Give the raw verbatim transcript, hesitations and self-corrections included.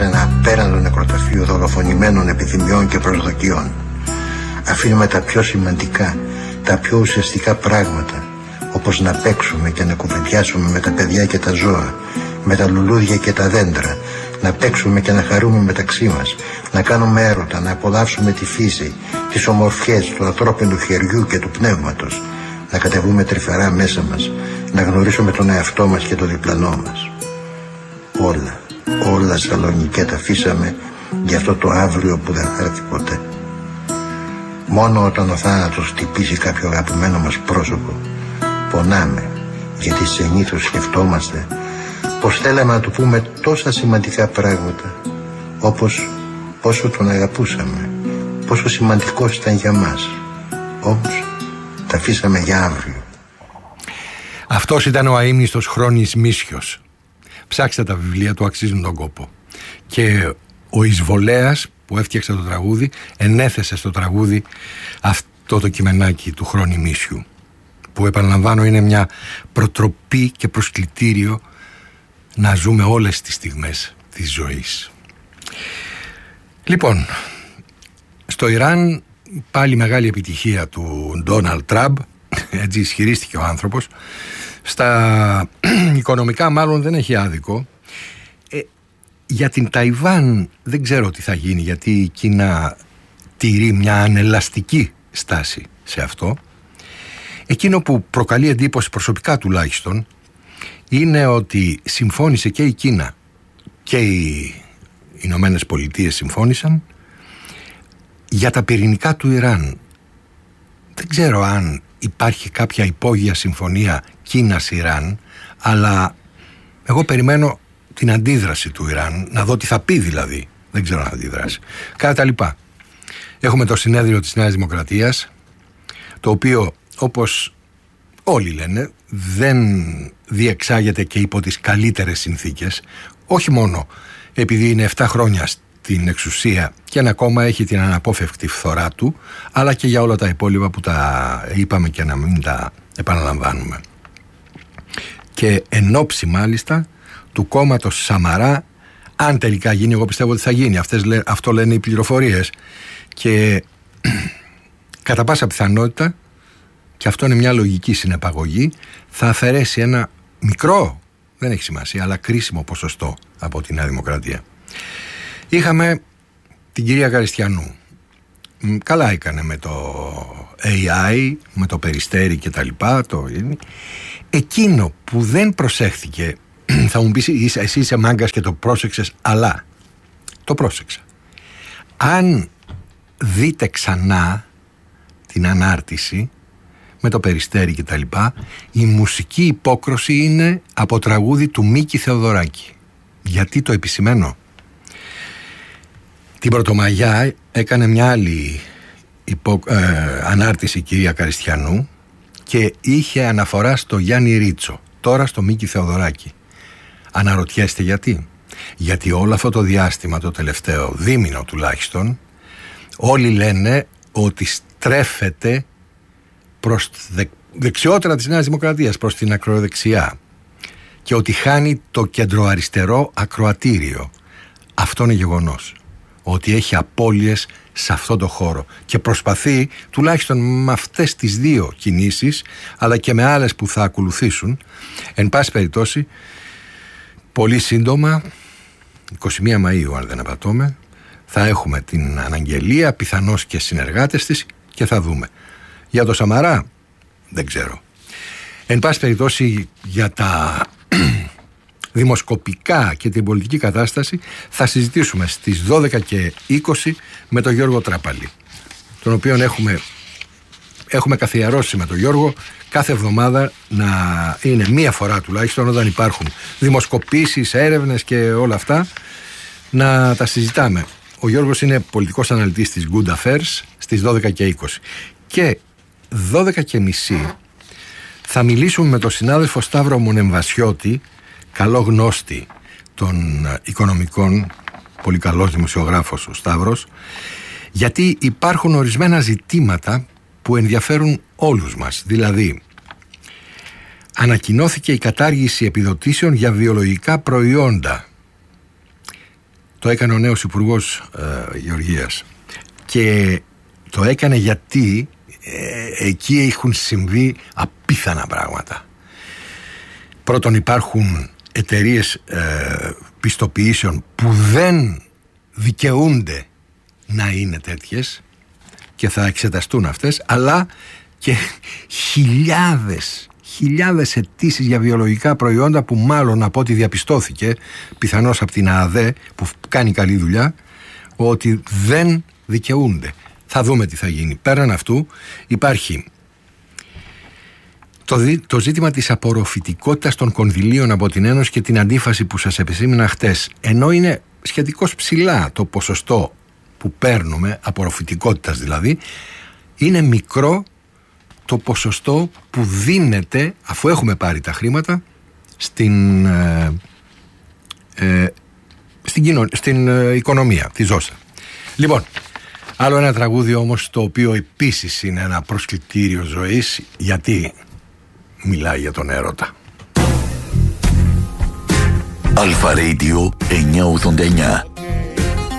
σε ένα απέραντο νεκροταφείο δολοφονημένων επιθυμιών και προσδοκιών. Αφήνουμε τα πιο σημαντικά, τα πιο ουσιαστικά πράγματα, όπως να παίξουμε και να κουβεντιάσουμε με τα παιδιά και τα ζώα, με τα λουλούδια και τα δέντρα, να παίξουμε και να χαρούμε μεταξύ μας, να κάνουμε έρωτα, να απολαύσουμε τη φύση, τις ομορφιές του ανθρώπινου χεριού και του πνεύματος, να κατεβούμε τρυφερά μέσα μας, να γνωρίσουμε τον εαυτό μας και τον διπλανό μας. Όλα, όλα Σαλονικέ τα αφήσαμε για αυτό το αύριο που δεν θα έρθει ποτέ. Μόνο όταν ο θάνατος χτυπήσει κάποιο αγαπημένο μας πρόσωπο, πονάμε, γιατί συνήθως σκεφτόμαστε πως θέλαμε να του πούμε τόσα σημαντικά πράγματα, όπως πόσο τον αγαπούσαμε, πόσο σημαντικός ήταν για μας. Όμως τα αφήσαμε για αύριο. Αυτός ήταν ο αείμνηστος Χρόνης Μίσιος. Ψάξτε τα βιβλία του, αξίζουν τον κόπο. Και ο Εισβολέας που έφτιαξε το τραγούδι ενέθεσε στο τραγούδι αυτό το κειμενάκι του Χρόνη Μίσιου, που επαναλαμβάνω είναι μια προτροπή και προσκλητήριο να ζούμε όλες τις στιγμές της ζωής. Λοιπόν, στο Ιράν πάλι μεγάλη επιτυχία του Ντόναλντ Τραμπ, έτσι ισχυρίστηκε ο άνθρωπος. Στα οικονομικά μάλλον δεν έχει άδικο. ε, Για την Ταϊβάν δεν ξέρω τι θα γίνει, γιατί η Κίνα τηρεί μια ανελαστική στάση σε αυτό. Εκείνο που προκαλεί εντύπωση προσωπικά τουλάχιστον είναι ότι συμφώνησε και η Κίνα και οι Ηνωμένες Πολιτείες συμφώνησαν για τα πυρηνικά του Ιράν. Δεν ξέρω αν υπάρχει κάποια υπόγεια συμφωνία Κίνας-Ιράν, αλλά εγώ περιμένω την αντίδραση του Ιράν, να δω τι θα πει δηλαδή. Δεν ξέρω αν θα αντιδράσει. Κατά τα λοιπά, έχουμε το συνέδριο της Νέας Δημοκρατίας, το οποίο, όπως όλοι λένε, δεν διεξάγεται και υπό τις καλύτερες συνθήκες, όχι μόνο επειδή είναι επτά χρόνια στην εξουσία και ένα κόμμα έχει την αναπόφευκτη φθορά του, αλλά και για όλα τα υπόλοιπα που τα είπαμε και να μην τα επαναλαμβάνουμε. Και εν ώψη μάλιστα του κόμματος Σαμαρά, αν τελικά γίνει, εγώ πιστεύω ότι θα γίνει, αυτές, αυτό λένε οι πληροφορίες, και κατά πάσα πιθανότητα, και αυτό είναι μια λογική συνεπαγωγή, θα αφαιρέσει ένα μικρό, δεν έχει σημασία, αλλά κρίσιμο ποσοστό από τη Νέα Δημοκρατία. Είχαμε την κυρία Καριστιανού. Καλά έκανε με το έι άι, με το Περιστέρι και τα λοιπά. Το... Εκείνο που δεν προσέχθηκε, θα μου πεις εσύ είσαι μάγκας και το πρόσεξες, αλλά το πρόσεξα. Αν δείτε ξανά την ανάρτηση με το Περιστέρι και τα λοιπά, η μουσική υπόκρωση είναι από τραγούδι του Μίκη Θεοδωράκη. Γιατί το επισημαίνω? Την Πρωτομαγιά έκανε μια άλλη υπο, ε, ανάρτηση η κυρία Καριστιανού και είχε αναφορά στο Γιάννη Ρίτσο, τώρα στο Μίκη Θεοδωράκη. Αναρωτιέστε γιατί? Γιατί όλο αυτό το διάστημα, το τελευταίο δίμηνο τουλάχιστον, όλοι λένε ότι στρέφεται προς δε, δεξιότερα της Νέας Δημοκρατίας, προς την ακροδεξιά, και ότι χάνει το κεντροαριστερό ακροατήριο. Αυτό είναι γεγονός, ότι έχει απώλειες σε αυτό το χώρο και προσπαθεί τουλάχιστον με αυτές τις δύο κινήσεις, αλλά και με άλλες που θα ακολουθήσουν, εν πάση περιπτώσει, πολύ σύντομα, εικοστή πρώτη Μαΐου αν δεν απατώμε, θα έχουμε την αναγγελία, πιθανώς και συνεργάτες της, και θα δούμε. Για το Σαμαρά δεν ξέρω. Εν πάση περιπτώσει, για τα δημοσκοπικά και την πολιτική κατάσταση θα συζητήσουμε στις δώδεκα και είκοσι με τον Γιώργο Τράπαλη, τον οποίον έχουμε, έχουμε καθιερώσει με τον Γιώργο κάθε εβδομάδα να είναι μία φορά τουλάχιστον, όταν υπάρχουν δημοσκοπήσεις, έρευνες και όλα αυτά, να τα συζητάμε. Ο Γιώργος είναι πολιτικός αναλυτής της Good Affairs στις δώδεκα και είκοσι. Και δώδεκα και μισή θα μιλήσουμε με τον συνάδελφο Σταύρο Μονεμβασιώτη, καλό γνώστη των οικονομικών, πολύ καλός δημοσιογράφος ο Σταύρος, γιατί υπάρχουν ορισμένα ζητήματα που ενδιαφέρουν όλους μας. Δηλαδή, ανακοινώθηκε η κατάργηση επιδοτήσεων για βιολογικά προϊόντα. Το έκανε ο νέος Υπουργός ε, Γεωργίας. Και το έκανε γιατί ε, εκεί έχουν συμβεί απίθανα πράγματα. Πρώτον, υπάρχουν εταιρείες ε, πιστοποιήσεων που δεν δικαιούνται να είναι τέτοιες και θα εξεταστούν αυτές, αλλά και χιλιάδες χιλιάδες αιτήσεις για βιολογικά προϊόντα που μάλλον από ό,τι διαπιστώθηκε, πιθανώς από την ΑΔΕ που κάνει καλή δουλειά, ότι δεν δικαιούνται. Θα δούμε τι θα γίνει. Πέραν αυτού υπάρχει το, δι, το ζήτημα της απορροφητικότητας των κονδυλίων από την Ένωση και την αντίφαση που σας επισήμινα χτες. Ενώ είναι σχετικώς ψηλά το ποσοστό που παίρνουμε, απορροφητικότητας δηλαδή, είναι μικρό το ποσοστό που δίνεται, αφού έχουμε πάρει τα χρήματα, στην, ε, ε, στην, κοινο, στην ε, οικονομία, τη ζώσα. Λοιπόν, άλλο ένα τραγούδι όμως, το οποίο επίσης είναι ένα προσκλητήριο ζωής, γιατί μιλάει για τον έρωτα. Αλφα Radio εννιακόσια ογδόντα εννιά.